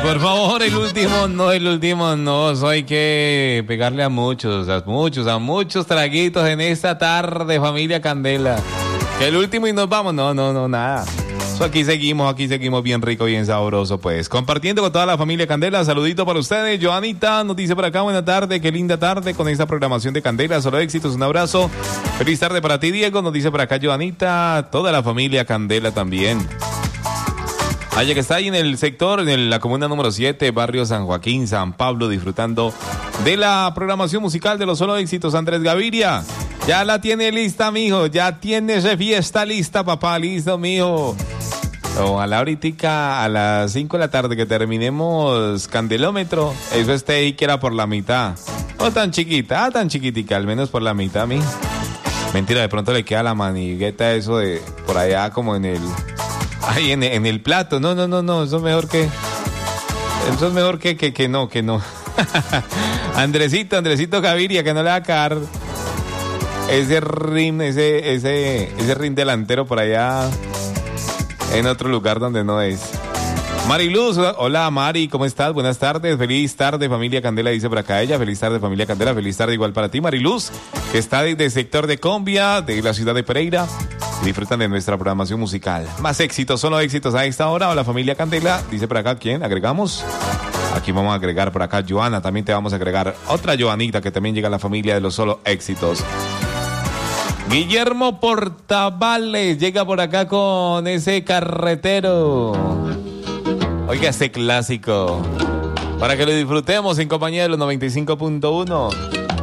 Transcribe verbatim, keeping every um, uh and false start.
por favor, el último no, el último no. Eso hay que pegarle a muchos, a muchos, a muchos traguitos en esta tarde, familia Candela. Que el último y nos vamos. No, no, no, nada. Eso aquí seguimos, aquí seguimos bien rico, bien sabroso, pues. Compartiendo con toda la familia Candela. Saludito para ustedes. Joanita nos dice por acá, buena tarde, qué linda tarde con esta programación de Candela. Solo éxitos, un abrazo. Feliz tarde para ti, Diego. Nos dice por acá Joanita. Toda la familia Candela también. Allá que está ahí en el sector, en la comuna número siete, barrio San Joaquín, San Pablo, disfrutando de la programación musical de los solo éxitos. Andrés Gaviria, ya la tiene lista, mijo, ya tiene esa fiesta lista, papá, listo, mijo. Ojalá ahorita a las cinco de la tarde que terminemos Candelómetro, eso esté ahí que era por la mitad. No tan chiquita, ah, tan chiquitica, al menos por la mitad, mijo. Mentira, de pronto le queda la manigueta eso de por allá como en el... Ay, en, en el plato, no, no, no, no, eso es mejor que, eso es mejor que, que, que no, que no. Andresito, Andresito Gaviria, que no le va a caer ese ring, ese, ese, ese ring delantero por allá en otro lugar donde no es. Mariluz, hola Mari, ¿cómo estás? Buenas tardes, feliz tarde familia Candela, dice por acá ella, feliz tarde familia Candela, feliz tarde igual para ti Mariluz, que está desde el sector de Combia, de la ciudad de Pereira, y disfrutan de nuestra programación musical. Más éxitos, solo éxitos a esta hora, hola familia Candela, dice por acá, ¿quién? ¿Agregamos? Aquí vamos a agregar por acá Joana, también te vamos a agregar otra Joanita que también llega a la familia de los solo éxitos. Guillermo Portavales llega por acá con ese carretero. Oiga este clásico, para que lo disfrutemos en compañía de los noventa y cinco punto uno.